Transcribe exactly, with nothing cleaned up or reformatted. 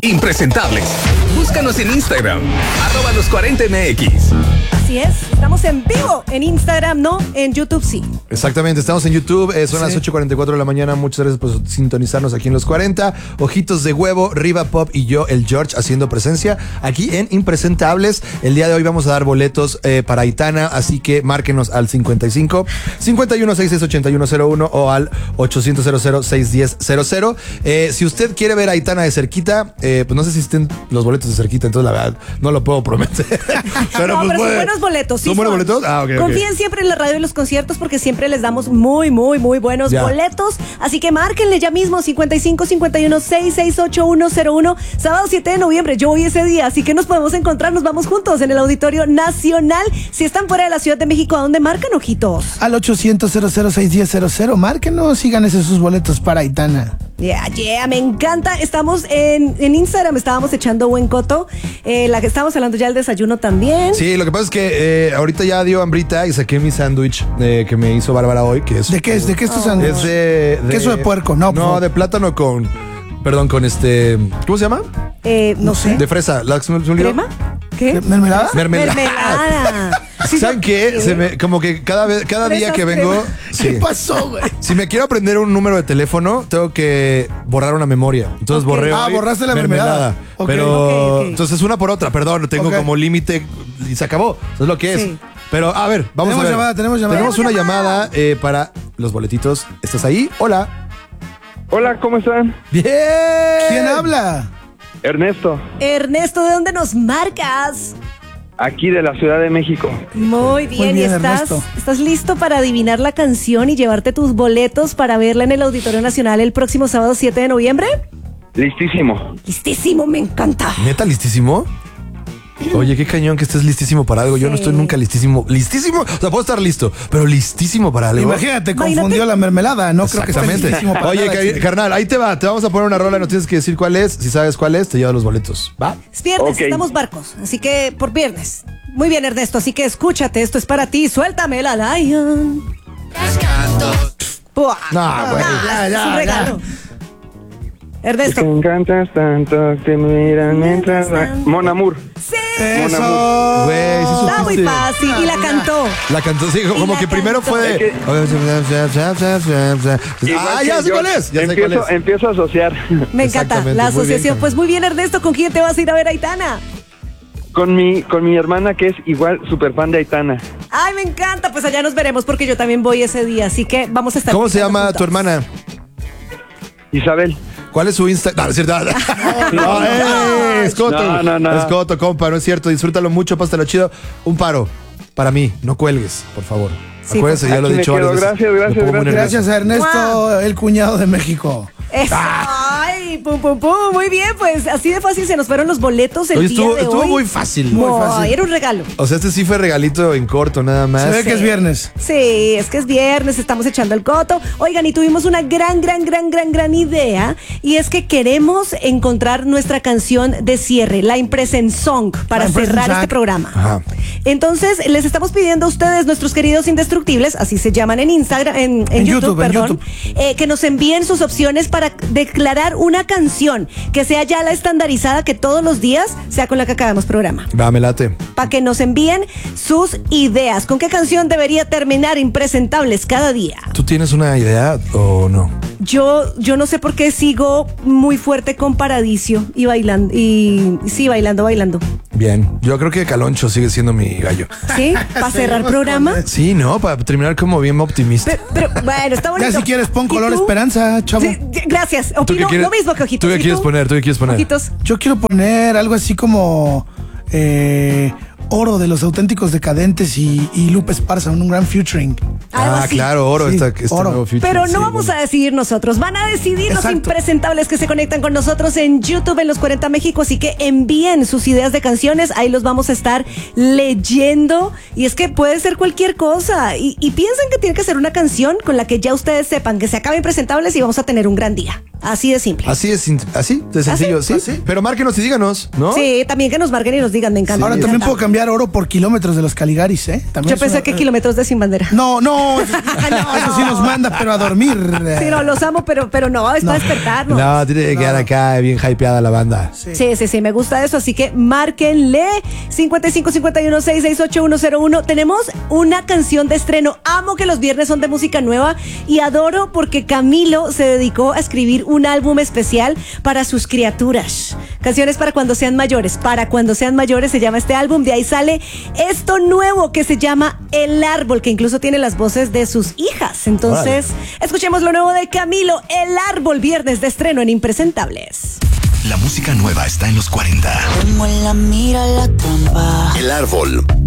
Impresentables. Búscanos en Instagram, arroba los cuarenta M X. Así es, estamos en vivo en Instagram, no, en YouTube sí. Exactamente, estamos en YouTube, eh, son sí. las ocho cuarenta y cuatro de la mañana. Muchas gracias por sintonizarnos aquí en Los cuarenta. Ojitos de Huevo, Riva Pop y yo, el George, haciendo presencia aquí en Impresentables. El día de hoy vamos a dar boletos eh, para Aitana, así que márquenos al cincuenta y cinco, cincuenta y uno, sesenta y seis, ochenta y uno cero uno o al ochocientos, cero cero, seiscientos diez, cero cero. Eh, si usted quiere ver a Aitana de cerquita, eh, pues no sé si estén los boletos de cerquita, entonces la verdad no lo puedo prometer. Pero, no, pues pero puede... son buenos boletos. Sí, ¿Son buenos boletos? Ah, ok. Confíen okay. siempre en la radio y los conciertos porque siempre les damos muy, muy, muy buenos ya. boletos. Así que márquenle ya mismo cincuenta y cinco, cincuenta y uno, sesenta y seis, ochenta y uno cero uno. Sábado siete de noviembre, yo voy ese día, así que nos podemos encontrar, nos vamos juntos en el Auditorio Nacional. Si están fuera de la Ciudad de México, ¿a dónde marcan, ojitos? Al ochocientos, cero cero, seiscientos diez, cero cero. Márquenos y gánense sus boletos para Aitana. Yeah, yeah, me encanta. Estamos en, en Instagram, estábamos echando buen coto. Eh, la que estábamos hablando ya del desayuno también. Sí, lo que pasa es que eh, ahorita ya dio hambrita y saqué mi sándwich eh, que me hizo Bárbara hoy. Que es, ¿De qué es? ¿De qué es tu sándwich? Es de, de... Queso de puerco, no. No, de plátano con... Perdón, con este... ¿Cómo se llama? Eh, no sé. De fresa. ¿La, se me olvidó? ¿Crema? ¿Qué? ¿Mermelada? Mermelada. Mermelada. Sí, ¿saben qué? Se me, como que cada vez, cada día que vengo... Sí. ¿Qué pasó, güey? Si me quiero aprender un número de teléfono, tengo que borrar una memoria. Entonces okay. borré. Ah, borraste la mermelada. Okay. Pero okay, okay. entonces una por otra, perdón, tengo okay. como límite y se acabó. Eso es lo que es. Sí. Pero a ver, vamos tenemos a ver. Llamada, tenemos llamada. Tenemos una llamada eh, para los boletitos. ¿Estás ahí? Hola. Hola, ¿cómo están? Bien. ¿Quién habla? Ernesto. Ernesto, ¿de dónde nos marcas? Aquí de la Ciudad de México. Muy bien, Muy bien ¿y estás, estás listo para adivinar la canción y llevarte tus boletos para verla en el Auditorio Nacional el próximo sábado siete de noviembre? Listísimo. Listísimo, me encanta. ¿Neta listísimo? Oye, qué cañón que estés listísimo para algo. Sí. Yo no estoy nunca listísimo. ¿Listísimo? O sea, puedo estar listo, pero listísimo para algo. Imagínate, confundió Imagínate. la mermelada. No creo que esté listísimo para Oye, nada, car- carnal, ahí te va. Te vamos a poner una rola, no tienes que decir cuál es. Si sabes cuál es, te llevas los boletos. ¿Va? Es viernes, okay. estamos barcos. Así que por viernes. Muy bien, Ernesto. Así que escúchate, esto es para ti. Suéltame la Lion. No, güey. Ya, ya, es un regalo. Ya. Ernesto. Te encantas tanto, te miran mientras va. Mon Amour. Sí. Eso. Güey, sí está muy fácil. Y la cantó. La cantó, sí, como que cantó. Primero fue de... Que... Ah, ya sé cuál es. Ya empiezo, sé cuál es. Empiezo a asociar. Me encanta la asociación. Muy pues muy bien, Ernesto. ¿Con quién te vas a ir a ver a Aitana? Con mi, con mi hermana, que es igual súper fan de Aitana. Ay, me encanta. Pues allá nos veremos porque yo también voy ese día. Así que vamos a estar... ¿Cómo se llama juntos. tu hermana? Isabel. ¿Cuál es su Instagram? No, es cierto. No, no, eh, es coto. No, no, no. Es coto, compa, no es cierto. Disfrútalo mucho, pásalo chido. Un paro para mí, no cuelgues, por favor. Sí, Acuérdense, ya lo he dicho varias veces. Gracias, gracias, gracias. Gracias a Ernesto, wow. el cuñado de México. Eso. Ah. Ay, pum, pum, pum. Muy bien, pues así de fácil se nos fueron los boletos el Oye, día estuvo, de estuvo hoy. muy fácil. Muy muy fácil. Era un regalo. O sea, este sí fue regalito en corto, nada más. Se ve sí. que es viernes. Sí, es que es viernes, estamos echando el coto. Oigan, y tuvimos una gran, gran, gran, gran, gran idea. Y es que queremos encontrar nuestra canción de cierre, la Impresen Song, para cerrar este programa. Ajá. Entonces, les estamos pidiendo a ustedes, nuestros queridos indestructibles, así se llaman en Instagram, en, en, en YouTube, YouTube, perdón, en YouTube. Eh, que nos envíen sus opciones para declarar una canción que sea ya la estandarizada, que todos los días sea con la que acabamos programa. Va, me late. Para que nos envíen sus ideas. ¿Con qué canción debería terminar Impresentables cada día? ¿Tú tienes una idea o no? Yo, yo no sé por qué sigo muy fuerte con Paradiso y bailando. Y sí, bailando, bailando. Bien, yo creo que Caloncho sigue siendo mi gallo. ¿Sí? ¿Para cerrar programa? Sí, no, para terminar como bien optimista. Pero, pero bueno, está bonito. Ya si quieres pon color esperanza, chavo. Sí, gracias. Opino lo mismo que Ojitos. ¿Tú qué quieres poner? ¿Tú qué quieres poner? Ojitos. Yo quiero poner algo así como eh, Oro de los Auténticos Decadentes y, y Lupe Esparza, un gran featuring. Ah, así. claro, Oro, Sí, esta, este Oro. nuevo featuring. Pero no sí, vamos bueno. a decidir nosotros, van a decidir los Exacto. impresentables que se conectan con nosotros en YouTube en Los cuarenta México, así que envíen sus ideas de canciones, ahí los vamos a estar leyendo, y es que puede ser cualquier cosa, y, y piensen que tiene que ser una canción con la que ya ustedes sepan que se acaba Impresentables y vamos a tener un gran día. Así de simple. Así es, así de sencillo, ¿sí? ¿Así? Pero márquenos y díganos, ¿no? Sí, también que nos marquen y nos digan, me encanta. Ahora me también encanta. puedo cambiar oro por kilómetros de los Caligaris, ¿eh? También Yo es pensé una- que kilómetros de Sin Bandera. No, no, eso, eso sí nos manda, pero a dormir. Sí, no, los amo, pero, pero no, es para despertarnos. No, tiene que quedar acá bien hypeada la banda. Sí, sí, sí, me gusta eso, así que márquenle cincuenta y cinco cincuenta y uno sesenta y seis ochenta y uno cero uno. Tenemos una canción de estreno. Amo que los viernes son de música nueva y adoro porque Camilo se dedicó a escribir un álbum especial para sus criaturas. Canciones para cuando sean mayores. Para cuando sean mayores se llama este álbum. De ahí sale esto nuevo que se llama El Árbol, que incluso tiene las voces de sus hijas. Entonces, escuchemos lo nuevo de Camilo, El Árbol, viernes de estreno en Impresentables. La música nueva está en los cuarenta. Como en la mira la trampa. El Árbol.